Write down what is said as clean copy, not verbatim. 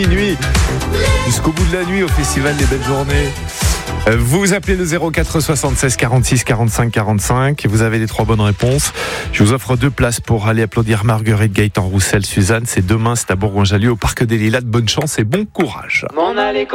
Minuit, jusqu'au bout de la nuit au Festival des Belles Journées. Vous appelez le 04 76 46 45 45 et vous avez les 3 bonnes réponses. Je vous offre 2 places pour aller applaudir Marguerite, Gaëtan Roussel, Suzanne. C'est demain, c'est à Bourgoin-Jallieu au Parc des Lilas. Bonne chance et bon courage.